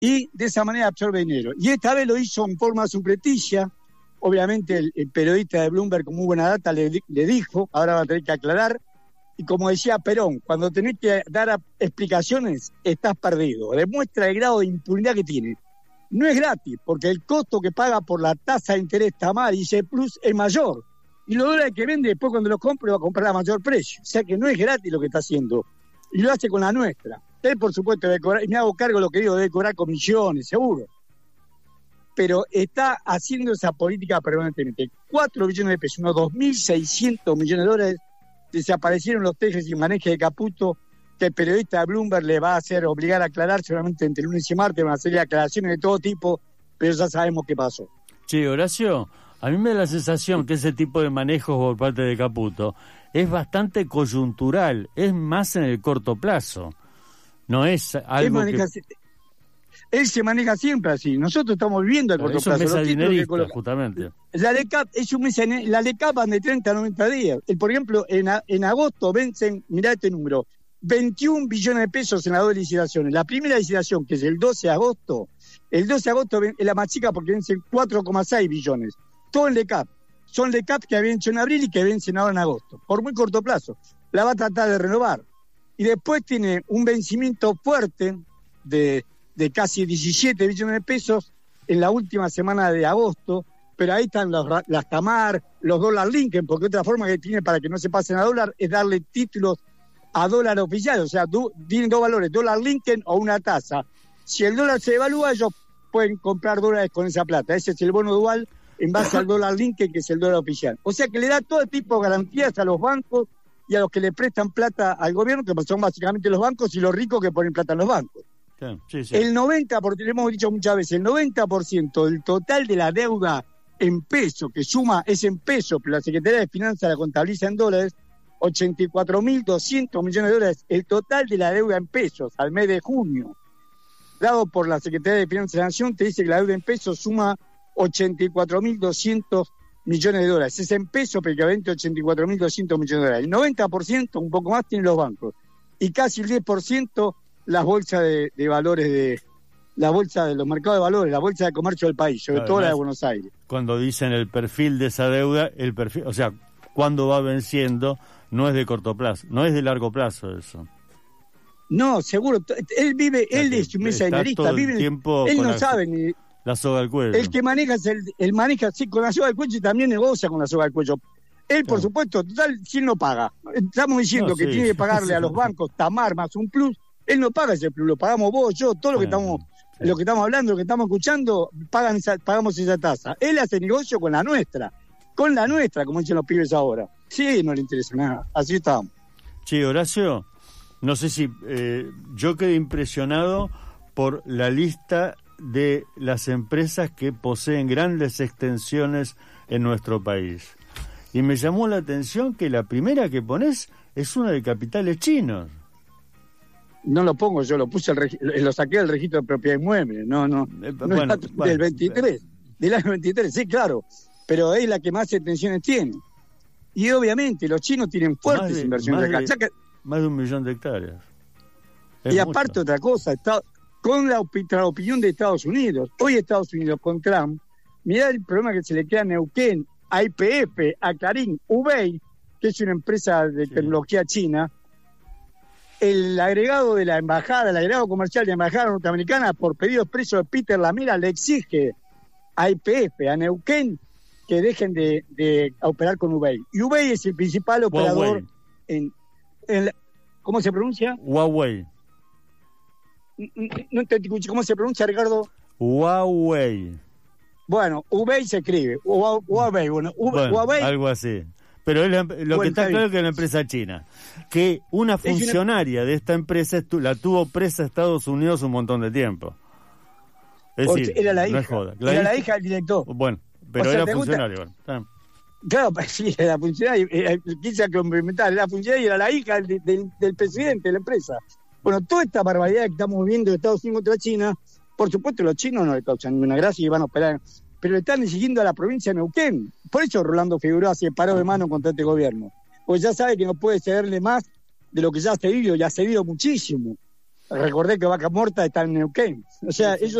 y de esa manera absorbe dinero. Y esta vez lo hizo en forma subrepticia. Obviamente el periodista de Bloomberg con muy buena data le dijo, ahora va a tener que aclarar, y como decía Perón, cuando tenés que dar explicaciones, estás perdido. Demuestra el grado de impunidad que tiene. No es gratis, porque el costo que paga por la tasa de interés Tamar y C Plus es mayor. Y los dólares que vende después cuando los compre va a comprar a mayor precio. O sea que no es gratis lo que está haciendo. Y lo hace con la nuestra. Él, por supuesto, debe cobrar, y me hago cargo de lo que digo, debe cobrar comisiones, seguro. Pero está haciendo esa política permanentemente. 4 billones de pesos, unos 2.600 millones de dólares, desaparecieron los tejes y manejes de Caputo, que el periodista de Bloomberg le va a hacer obligar a aclarar seguramente entre lunes y martes, van a hacer aclaraciones de todo tipo, pero ya sabemos qué pasó. Sí, Horacio, a mí me da la sensación que ese tipo de manejos por parte de Caputo es bastante coyuntural, es más en el corto plazo, no es algo Él se maneja siempre así. Nosotros estamos viviendo a corto plazo. Es un mesadinerista, justamente. La LECAP es un la LECAP van de 30 a 90 días. Por ejemplo, en agosto vencen, mirá este número, 21 billones de pesos en las 2 licitaciones. La primera licitación, que es el 12 de agosto, es la más chica porque vencen 4,6 billones. Todo en LECAP. Son LECAP que habían hecho en abril y que vencen ahora en agosto. Por muy corto plazo. La va a tratar de renovar. Y después tiene un vencimiento fuerte de casi 17 billones de pesos en la última semana de agosto, pero ahí están las Tamar, los dólar Lincoln, porque otra forma que tiene para que no se pasen a dólar es darle títulos a dólar oficial, o sea, tienen 2 valores, dólar Lincoln o una tasa. Si el dólar se devalúa, ellos pueden comprar dólares con esa plata. Ese es el bono dual en base al dólar Lincoln, que es el dólar oficial. O sea que le da todo tipo de garantías a los bancos y a los que le prestan plata al gobierno, que son básicamente los bancos y los ricos que ponen plata en los bancos. Sí. El 90%, porque le hemos dicho muchas veces, el 90% del total de la deuda en peso, que suma es en peso, pero la Secretaría de Finanzas la contabiliza en dólares, 84.200 millones de dólares, el total de la deuda en pesos al mes de junio, dado por la Secretaría de Finanzas de la Nación, te dice que la deuda en pesos suma 84.200 millones de dólares. Es en peso, pero equivalente a 84.200 millones de dólares. El 90%, un poco más, tienen los bancos. Y casi el 10% las bolsas de valores la bolsa de los mercados de valores, la bolsa de comercio del país, sobre todo la de Buenos Aires. Cuando dicen el perfil de esa deuda, el perfil, o sea, cuando va venciendo, no es de corto plazo, no es de largo plazo eso. No, seguro. Él vive, él es un mesadinerista, vive, él no sabe ni la soga al cuello. El que maneja el maneja sí, con la soga al cuello y también negocia con la soga al cuello. Él, por supuesto, total, si él no paga. Estamos diciendo que tiene que pagarle a los bancos Tamar más un plus. Él no paga ese plus, lo pagamos vos, yo, todo lo que estamos hablando, lo que estamos escuchando, pagamos esa tasa. Él hace negocio con la nuestra, como dicen los pibes ahora. Sí, no le interesa nada, así estamos. Sí, Horacio, no sé si yo quedé impresionado por la lista de las empresas que poseen grandes extensiones en nuestro país. Y me llamó la atención que la primera que pones es una de capitales chinos. No lo pongo yo, lo saqué del registro de propiedad inmueble, del 23, del año 23, sí, claro, pero es la que más extensiones tiene. Y obviamente los chinos tienen fuertes inversiones acá. Más de 1 millón de hectáreas. Y aparte otra cosa, con la opinión de Estados Unidos, hoy Estados Unidos con Trump, mirá el problema que se le queda a Neuquén, a YPF, a Clarín, Ubey, que es una empresa de tecnología china. El agregado de la embajada, el agregado comercial de la embajada norteamericana, por pedido expreso de Peter Lamela, le exige a YPF, a Neuquén, que dejen de operar con Ubey. Y Ubey es el principal operador en ¿cómo se pronuncia? Huawei. No te escuché, ¿cómo se pronuncia, Ricardo? Huawei. Bueno, Ubey se escribe. Huawei, Huawei. Algo así. Pero lo que está claro es que es una empresa china. Que una funcionaria de esta empresa la tuvo presa a Estados Unidos un montón de tiempo. Es decir, era la no hija. es joda. Era la hija del director. Bueno, pero era funcionaria. Claro, sí, era funcionaria. Quise complementar, era funcionaria y era la hija del presidente de la empresa. Bueno, toda esta barbaridad que estamos viendo de Estados Unidos contra China, por supuesto los chinos no le causan ninguna gracia y van a operar, pero le están exigiendo a la provincia de Neuquén. Por eso Rolando Figueroa se paró de mano contra este gobierno. Porque ya sabe que no puede cederle más de lo que ya ha cedido, y ha cedido muchísimo. recordé que Vaca Muerta está en Neuquén. O sea, ellos